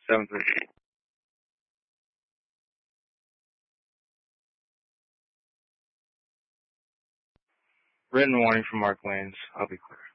738. Written warning from Mark Lanes. I'll be clear.